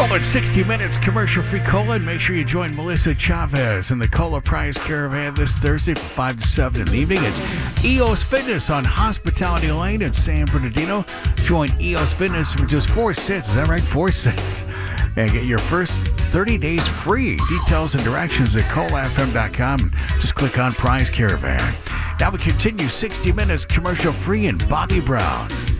Rolling 60 minutes commercial-free cola, and make sure you join Melissa Chavez in the Cola Prize Caravan this Thursday from 5 to 7 in the evening at EOS Fitness on Hospitality Lane in San Bernardino. Join EOS Fitness for just 4 cents. Is that right? 4 cents. And get your first 30 days free. Details and directions at colafm.com. Just click on Prize Caravan. Now we continue 60 minutes commercial-free in Bobby Brown.